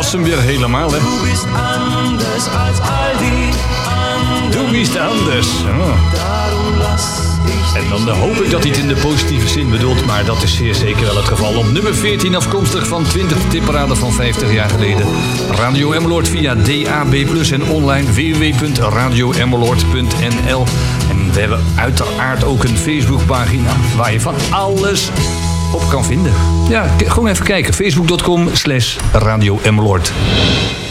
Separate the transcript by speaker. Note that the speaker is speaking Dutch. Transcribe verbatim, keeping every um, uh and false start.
Speaker 1: was hem weer helemaal, hè.
Speaker 2: Du bist anders als all die anderen.
Speaker 1: Du bist anders. Oh.
Speaker 2: Darum lass ich
Speaker 1: En dan hoop ik dat hij het in de positieve zin bedoelt, maar dat is zeer zeker wel het geval. Op nummer veertien afkomstig van twintig tipparade van vijftig jaar geleden. Radio Emmeloord via D A B plus en online w w w punt radio emmeloord punt n l. En we hebben uiteraard ook een Facebookpagina waar je van alles op kan vinden. Ja, k- gewoon even kijken. facebook punt com slash radio emmeloord.